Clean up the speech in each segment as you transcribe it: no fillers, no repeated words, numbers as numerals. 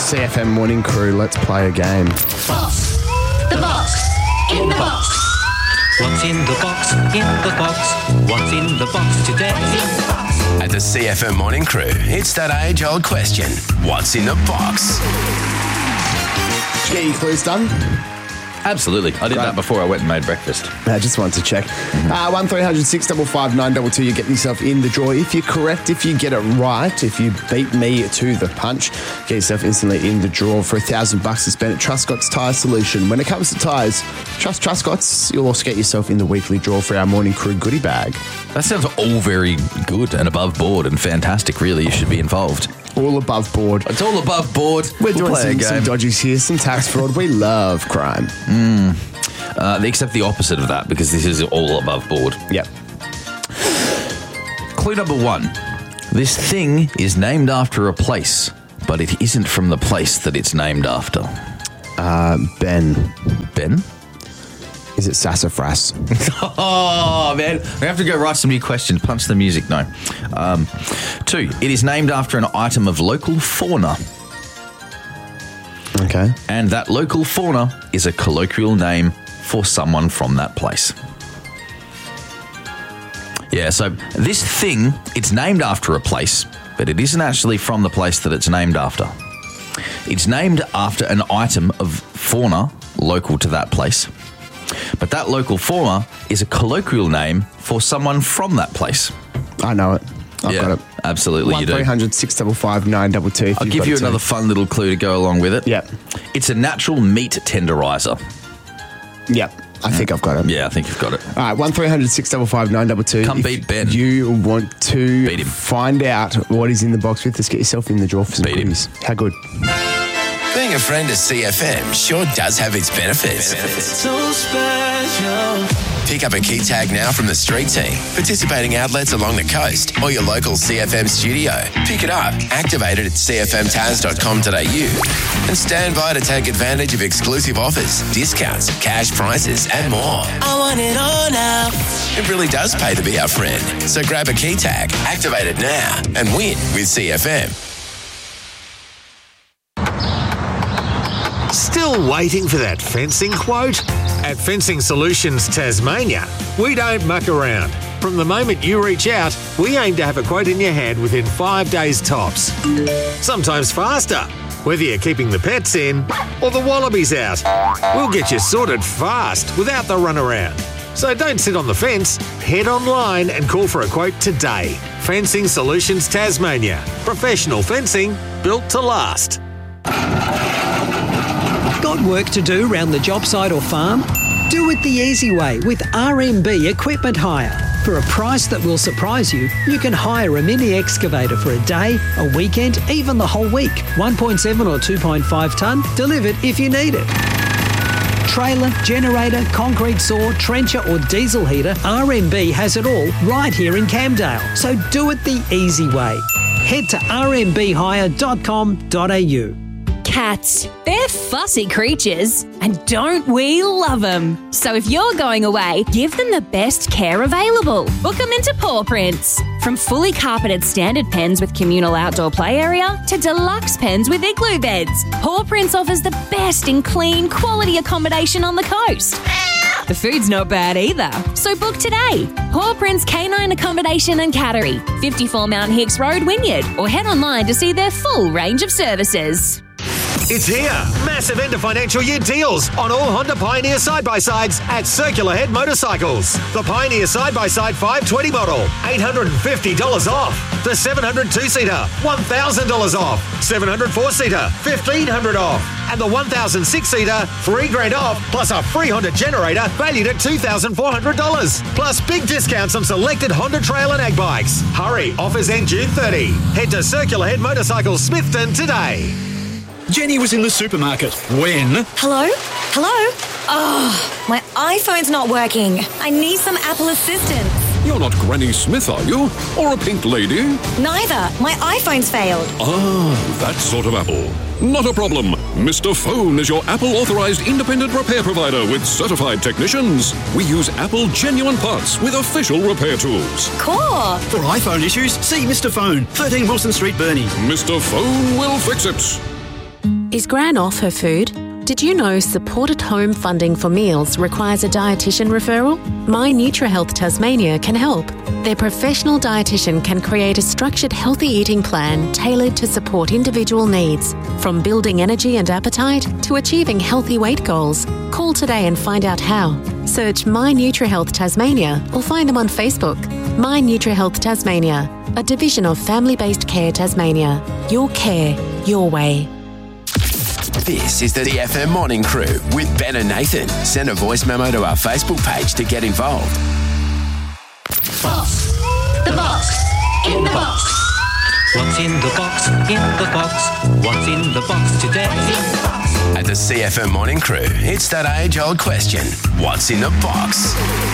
CFM Morning Crew. Let's play a game. Box. The box. In the box. What's in the box? In the box. What's in the box today? At the CFM Morning Crew, it's that age-old question. What's in the box? Did you get your clues done? Absolutely. I did that before I went and made breakfast. I just wanted to check. 1300 655 922. You're getting yourself in the draw. If you're correct, if you get it right, if you beat me to the punch, get yourself instantly in the draw for $1,000 to spend at Truscott's Tyre Solution. When it comes to tyres, trust Truscott's. You'll also get yourself in the weekly draw for our Morning Crew goodie bag. That sounds all very good and above board and fantastic, really. You should be involved. All above board. It's all above board. We're doing play a game. some dodgies here, some tax fraud. We love crime. Except the opposite of that, because this is all above board. Yep. Clue number 1. This thing is named after a place, but it isn't from the place that it's named after. Ben. Ben? Is it sassafras? Oh, man. We have to go write some new questions. Punch the music, no. 2. It is named after an item of local fauna. Okay. And that local fauna is a colloquial name for someone from that place. Yeah, so this thing, it's named after a place, but it isn't actually from the place that it's named after. It's named after an item of fauna local to that place. But that local fauna is a colloquial name for someone from that place. I know it. I've got it. Absolutely, you do. 1300 655 922. I'll give you another fun little clue to go along with it. Yep. It's a natural meat tenderizer. Yep. I think I've got it. Yeah, I think you've got it. All right, 1300 655 922. Come beat Ben. You want to Beat him. find out what is in the box with us. Get yourself in the draw for some Beat him. goodies. How good? Being a friend of CFM sure does have its benefits. So special. Pick up a key tag now from the street team, participating outlets along the coast, or your local CFM studio. Pick it up, activate it at cfmtaz.com.au, and stand by to take advantage of exclusive offers, discounts, cash prizes, and more. I want it all now. It really does pay to be our friend. So grab a key tag, activate it now, and win with CFM. Still waiting for that fencing quote? At Fencing Solutions Tasmania, we don't muck around. From the moment you reach out, we aim to have a quote in your hand within 5 days tops. Sometimes faster, whether you're keeping the pets in or the wallabies out. We'll get you sorted fast without the runaround. So don't sit on the fence, head online and call for a quote today. Fencing Solutions Tasmania. Professional fencing built to last. Got work to do around the job site or farm? Do it the easy way with RMB Equipment Hire. For a price that will surprise you, you can hire a mini excavator for a day, a weekend, even the whole week. 1.7 or 2.5 tonne, delivered if you need it. Trailer, generator, concrete saw, trencher or diesel heater, RMB has it all right here in Camdale. So do it the easy way. Head to rmbhire.com.au. Cats. They're fussy creatures, and don't we love them? So if you're going away, give them the best care available. Book them into Paw Prints. From fully carpeted standard pens with communal outdoor play area to deluxe pens with igloo beds, Paw Prints offers the best in clean, quality accommodation on the coast. The food's not bad either, so book today. Paw Prints Canine Accommodation and Cattery, 54 Mount Hicks Road, Wynyard, or head online to see their full range of services. It's here. Massive end of financial year deals on all Honda Pioneer side-by-sides at Circular Head Motorcycles. The Pioneer side-by-side 520 model, $850 off. The 700 two-seater, $1,000 off. 700 four-seater, $1,500 off. And the 1,000 six-seater, $3,000 off, plus a free Honda generator valued at $2,400. Plus big discounts on selected Honda Trail and Ag bikes. Hurry, offers end June 30. Head to Circular Head Motorcycles Smithton today. Jenny was in the supermarket when... Hello? Hello? Oh, my iPhone's not working. I need some Apple assistance. You're not Granny Smith, are you? Or a pink lady? Neither. My iPhone's failed. Ah, that sort of Apple. Not a problem. Mr. Phone is your Apple-authorized independent repair provider with certified technicians. We use Apple genuine parts with official repair tools. Cool. For iPhone issues, see Mr. Phone, 13 Wilson Street, Burnie. Mr. Phone will fix it. Is Gran off her food? Did you know supported home funding for meals requires a dietitian referral? My NutriHealth Tasmania can help. Their professional dietitian can create a structured healthy eating plan tailored to support individual needs, from building energy and appetite to achieving healthy weight goals. Call today and find out how. Search My NutriHealth Tasmania or find them on Facebook. My NutriHealth Tasmania, a division of Family-Based Care Tasmania. Your care, your way. This is the FM Morning Crew with Ben and Nathan. Send a voice memo to our Facebook page to get involved. Box. The box. In the box. What's in the box? In the box. What's in the box today? At the CFM Morning Crew, it's that age-old question. What's in the box?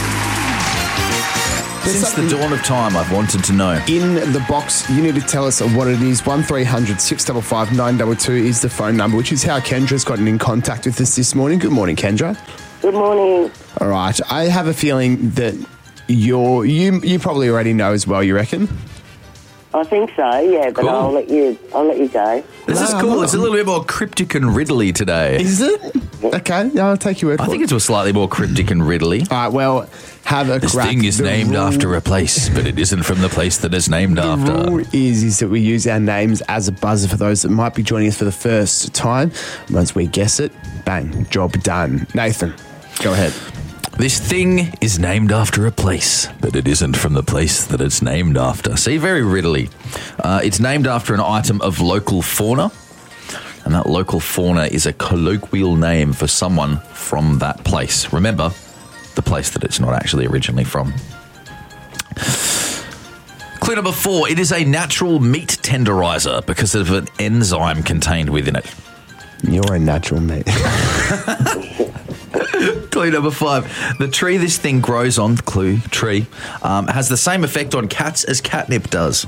Since the dawn of time, I've wanted to know. In the box, you need to tell us what it is. 1300 655 922 is the phone number, which is how Kendra's gotten in contact with us this morning. Good morning, Kendra. Good morning. All right. I have a feeling that you probably already know as well, you reckon? I think so, yeah, but Cool. I'll let you go. This is cool. It's a little bit more cryptic and riddly today. Is it? Okay, yeah, I'll take your word for it. I think it's slightly more cryptic and riddly. All right, well, have a This crack. thing is The named rule- after a place, but it isn't from the place that it's named after. The rule is that we use our names as a buzzer for those that might be joining us for the first time. Once we guess it, bang, job done. Nathan, go ahead. This thing is named after a place, but it isn't from the place that it's named after. See, very riddly. It's named after an item of local fauna, and that local fauna is a colloquial name for someone from that place. Remember, the place that it's not actually originally from. Clue number 4, it is a natural meat tenderizer because of an enzyme contained within it. You're a natural mate. Clue number 5. The tree this thing grows on, tree, has the same effect on cats as catnip does.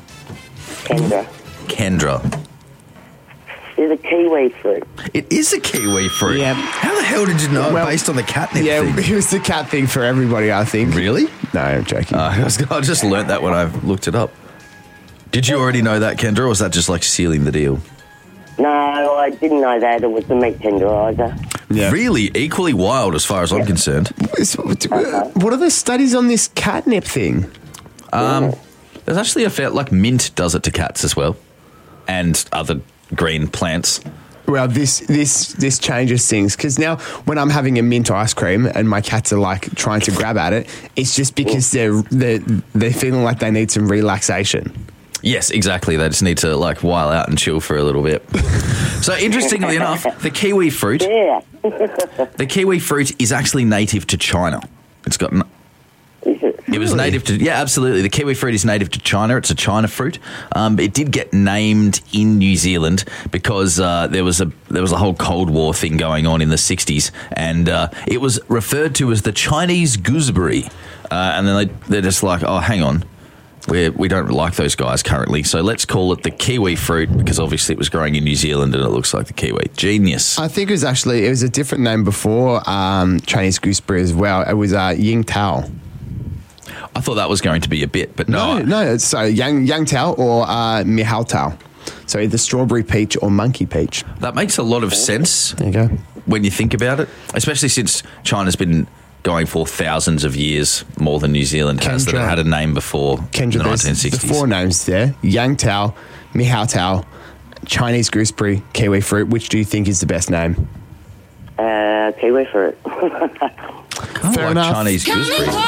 Kendra. It's a kiwi fruit. It is a kiwi fruit. Yeah. How the hell did you know based on the catnip Yeah, thing? it was the cat thing for everybody, I think. Really? No, I'm joking. I just learnt that when I looked it up. Did you already know that, Kendra, or was that just like sealing the deal? No, I didn't know that. It was the meat tenderizer. Yeah. Really equally wild as far as I'm concerned. What are the studies on this catnip thing? There's actually a fair, like mint does it to cats as well, and other green plants. Well, this changes things because now when I'm having a mint ice cream and my cats are like trying to grab at it, it's just because they're feeling like they need some relaxation. Yes, exactly. They just need to like while out and chill for a little bit. So interestingly enough, the kiwi fruit, the kiwi fruit is actually native to China. It's got. It was native to, yeah, absolutely. The kiwi fruit is native to China. It's a China fruit. It did get named in New Zealand because there was a whole Cold War thing going on in the 60s, and it was referred to as the Chinese gooseberry. And then they're just like, oh, hang on. We don't like those guys currently, so let's call it the kiwi fruit because obviously it was growing in New Zealand and it looks like the kiwi. Genius. I think it was a different name before Chinese gooseberry as well. It was Ying Tao. I thought that was going to be a bit, but no. No, it's Yang Tao or Mihao Tao. So either strawberry peach or monkey peach. That makes a lot of sense. There you go. When you think about it, especially since China's been going for thousands of years more than New Zealand has, that it had a name before Kendra, the there's 1960s. the 4 names there. Yang Tao, Mihao Tao, Chinese gooseberry, kiwi fruit. Which do you think is the best name? Kiwi fruit. Fair enough. Chinese gooseberry.